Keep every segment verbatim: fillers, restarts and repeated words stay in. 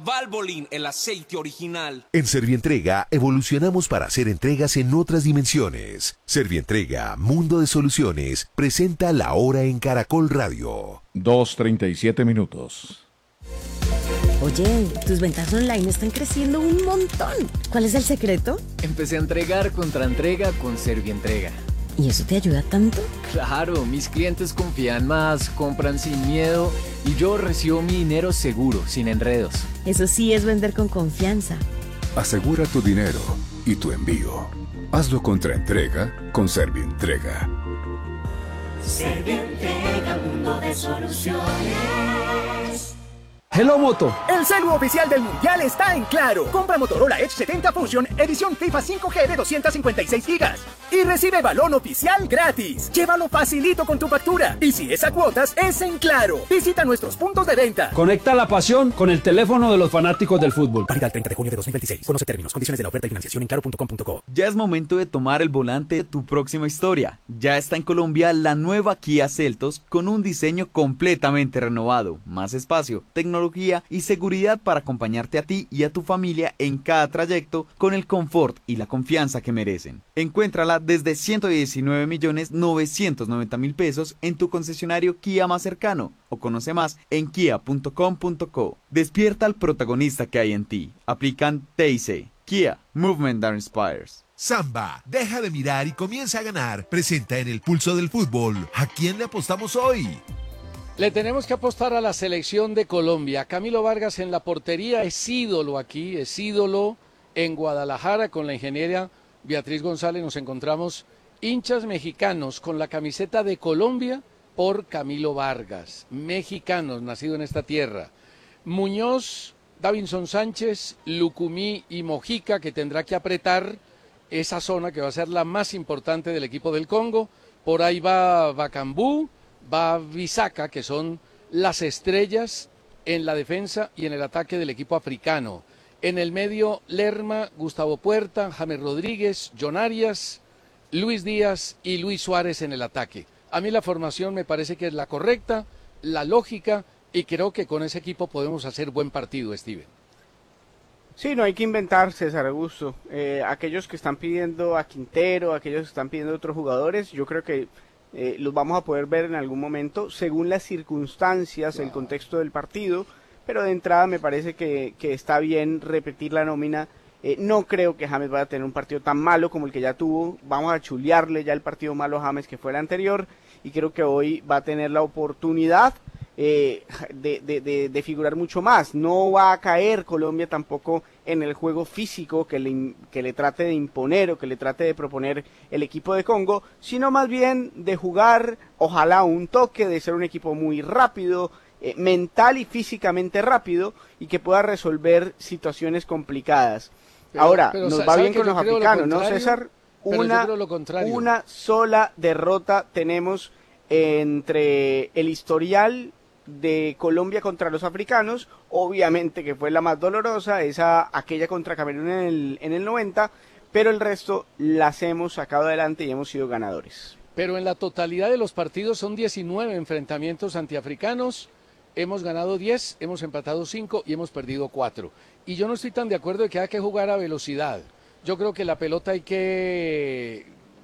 Valvoline, el aceite original. En Servientrega evolucionamos para hacer entregas en otras dimensiones. Servientrega, Mundo de Soluciones, presenta La Hora en Caracol Radio. dos treinta y siete minutos. Oye, tus ventas online están creciendo un montón. ¿Cuál es el secreto? Empecé a entregar contra entrega con Servientrega. ¿Y eso te ayuda tanto? Claro, mis clientes confían más, compran sin miedo y yo recibo mi dinero seguro, sin enredos. Eso sí es vender con confianza. Asegura tu dinero y tu envío. Hazlo contra entrega con Servientrega. Servientrega, mundo de soluciones. Hello Moto, el celu oficial del Mundial está en Claro. Compra Motorola Edge setenta Fusion, edición FIFA cinco G de doscientos cincuenta y seis gigas. Y recibe balón oficial gratis. Llévalo facilito con tu factura. Y si es a cuotas, es en Claro. Visita nuestros puntos de venta. Conecta la pasión con el teléfono de los fanáticos del fútbol. Válida el treinta de junio de dos mil veintiséis. Conoce términos, condiciones de la oferta y financiación en claro punto com punto co. Ya es momento de tomar el volante de tu próxima historia. Ya está en Colombia la nueva Kia Seltos con un diseño completamente renovado, más espacio, tecnología y seguridad para acompañarte a ti y a tu familia en cada trayecto con el confort y la confianza que merecen. Encuéntrala desde ciento diecinueve millones novecientos noventa mil pesos en tu concesionario Kia más cercano o conoce más en kia punto com punto co. Despierta al protagonista que hay en ti. Aplican T I C. Kia, Movement that Inspires. Samba, deja de mirar y comienza a ganar. Presenta en el Pulso del Fútbol. ¿A quién le apostamos hoy? Le tenemos que apostar a la selección de Colombia. Camilo Vargas en la portería es ídolo aquí, es ídolo en Guadalajara. Con la ingeniera Beatriz González nos encontramos hinchas mexicanos con la camiseta de Colombia por Camilo Vargas. Mexicanos, nacido en esta tierra. Muñoz, Davinson Sánchez, Lucumí y Mojica, que tendrá que apretar esa zona que va a ser la más importante del equipo del Congo. Por ahí va Bacambú, va Bisaca, que son las estrellas en la defensa y en el ataque del equipo africano. En el medio, Lerma, Gustavo Puerta, James Rodríguez, John Arias, Luis Díaz y Luis Suárez en el ataque. A mí la formación me parece que es la correcta, la lógica, y creo que con ese equipo podemos hacer buen partido, Steven. Sí, no hay que inventar, César Augusto. Eh, aquellos que están pidiendo a Quintero, aquellos que están pidiendo a otros jugadores, yo creo que Eh, los vamos a poder ver en algún momento según las circunstancias, wow. El contexto del partido, pero de entrada me parece que, que está bien repetir la nómina. Eh, no creo que James vaya a tener un partido tan malo como el que ya tuvo. Vamos a chulearle ya el partido malo a James que fue el anterior, y creo que hoy va a tener la oportunidad eh, de, de, de, de figurar mucho más. No va a caer Colombia tampoco en el juego físico que le, que le trate de imponer o que le trate de proponer el equipo de Congo, sino más bien de jugar, ojalá un toque, de ser un equipo muy rápido, eh, mental y físicamente rápido, y que pueda resolver situaciones complicadas. Pero, Ahora, pero, nos va bien con los africanos, ¿no, César? Una, una sola derrota tenemos entre el historial de Colombia contra los africanos, obviamente que fue la más dolorosa, esa aquella contra Camerún en el, en el noventa, pero el resto las hemos sacado adelante y hemos sido ganadores. Pero en la totalidad de los partidos son diecinueve enfrentamientos antiafricanos, hemos ganado diez, hemos empatado cinco y hemos perdido cuatro. Y yo no estoy tan de acuerdo de que hay que jugar a velocidad. Yo creo que la pelota hay que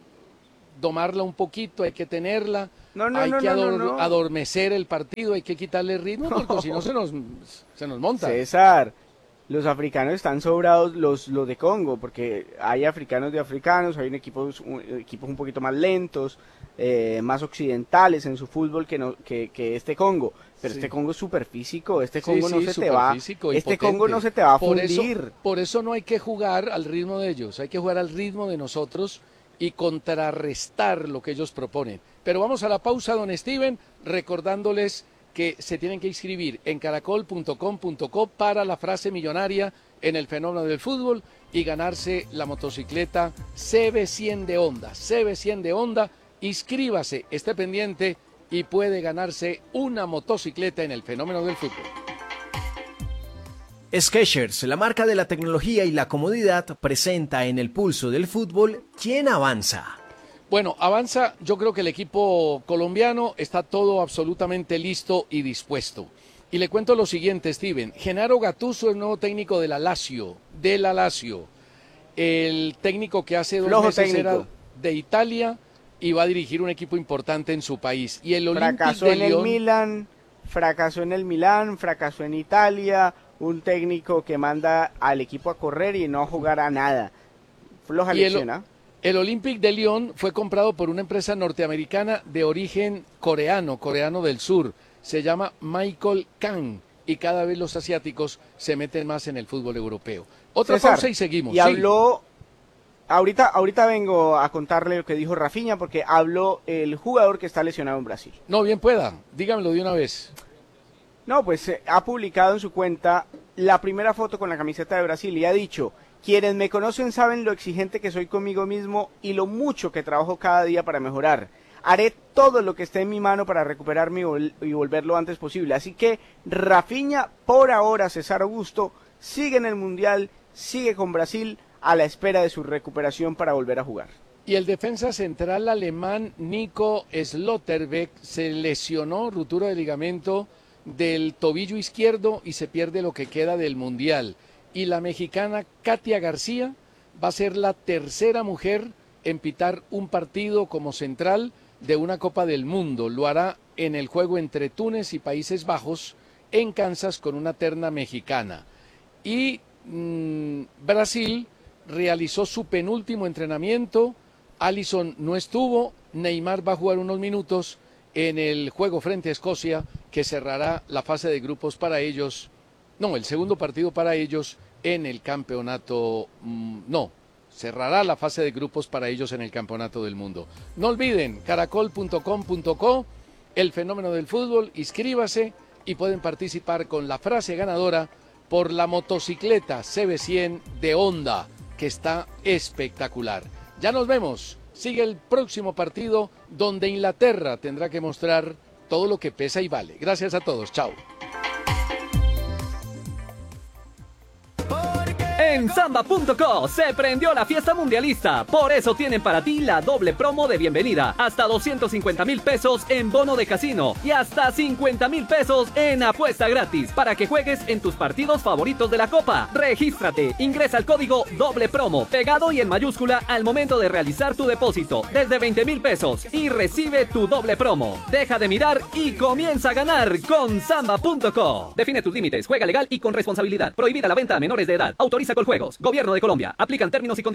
domarla un poquito, hay que tenerla. No, no, hay no, que ador no, no, no. adormecer el partido, hay que quitarle ritmo, porque no. si no se nos, se nos monta. César, los africanos están sobrados, los, los de Congo, porque hay africanos de africanos, hay un equipos, un, equipos un poquito más lentos, eh, más occidentales en su fútbol que, no, que, que este Congo. Pero sí. este Congo es súper físico, este Congo sí, no sí, se te va, este potente. Congo no se te va a por fundir. Eso, por eso no hay que jugar al ritmo de ellos, hay que jugar al ritmo de nosotros y contrarrestar lo que ellos proponen. Pero vamos a la pausa, don Steven, recordándoles que se tienen que inscribir en caracol punto com punto co para la frase millonaria en el fenómeno del fútbol y ganarse la motocicleta C B cien de Honda. C B cien de Honda, inscríbase, esté pendiente y puede ganarse una motocicleta en el fenómeno del fútbol. Skechers, la marca de la tecnología y la comodidad, presenta en el Pulso del Fútbol ¿Quién avanza? Bueno, avanza, yo creo que el equipo colombiano está todo absolutamente listo y dispuesto. Y le cuento lo siguiente, Steven. Gennaro Gattuso es nuevo técnico de la Lazio, de la Lazio. El técnico que hace dos Flojo meses técnico. era de Italia y va a dirigir un equipo importante en su país. Y el Olympique Fracasó de en el Lyon, Milan, fracasó en el Milán, fracasó en Italia, un técnico que manda al equipo a correr y no a jugar a nada. Floja Y el- lección, ¿ah? el Olympique de Lyon fue comprado por una empresa norteamericana de origen coreano, coreano del sur. Se llama Michael Kang y cada vez los asiáticos se meten más en el fútbol europeo. Otra César, pausa y seguimos. Y Sí. habló, ahorita, ahorita vengo a contarle lo que dijo Rafinha, porque habló el jugador que está lesionado en Brasil. No, bien pueda, dígamelo de una vez. No, pues eh, ha publicado en su cuenta la primera foto con la camiseta de Brasil y ha dicho: quienes me conocen saben lo exigente que soy conmigo mismo y lo mucho que trabajo cada día para mejorar. Haré todo lo que esté en mi mano para recuperarme y, vol- y volver lo antes posible. Así que Rafinha, por ahora, César Augusto, sigue en el Mundial, sigue con Brasil a la espera de su recuperación para volver a jugar. Y el defensa central alemán Nico Slotterbeck se lesionó, ruptura de ligamento del tobillo izquierdo y se pierde lo que queda del Mundial. Y la mexicana Katia García va a ser la tercera mujer en pitar un partido como central de una Copa del Mundo. Lo hará en el juego entre Túnez y Países Bajos en Kansas con una terna mexicana. Y mmm, Brasil realizó su penúltimo entrenamiento. Alisson no estuvo, Neymar va a jugar unos minutos en el juego frente a Escocia, que cerrará la fase de grupos para ellos, no, el segundo partido para ellos en el campeonato, mmm, no, cerrará la fase de grupos para ellos en el campeonato del mundo. No olviden, caracol punto com punto co, el fenómeno del fútbol, inscríbase y pueden participar con la frase ganadora por la motocicleta C B cien de Honda, que está espectacular. Ya nos vemos. Sigue el próximo partido donde Inglaterra tendrá que mostrar todo lo que pesa y vale. Gracias a todos. Chao. En Samba punto co se prendió la fiesta mundialista. Por eso tienen para ti la doble promo de bienvenida. Hasta doscientos cincuenta mil pesos en bono de casino y hasta cincuenta mil pesos en apuesta gratis para que juegues en tus partidos favoritos de la Copa. Regístrate, ingresa el código doble promo pegado y en mayúscula al momento de realizar tu depósito desde veinte mil pesos y recibe tu doble promo. Deja de mirar y comienza a ganar con Samba punto co. Define tus límites, juega legal y con responsabilidad. Prohibida la venta a menores de edad. Autoriza con juegos. Gobierno de Colombia. Aplican términos y condiciones.